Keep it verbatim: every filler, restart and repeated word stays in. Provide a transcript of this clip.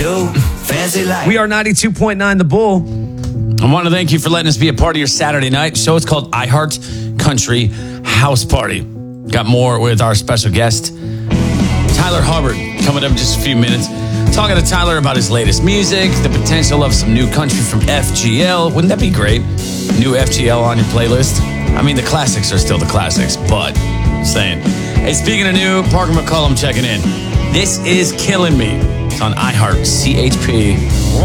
We are ninety-two point nine The Bull. I want to thank you for letting us be a part of your Saturday night show. It's called iHeart Country House Party. Got more with our special guest, Tyler Hubbard, coming up in just a few minutes. Talking to Tyler about his latest music, the potential of some new country from F G L. Wouldn't that be great? New F G L on your playlist. I mean, the classics are still the classics, but I'm saying. Hey, speaking of new, Parker McCollum checking in. This is Killing Me. It's on iHeart C H P.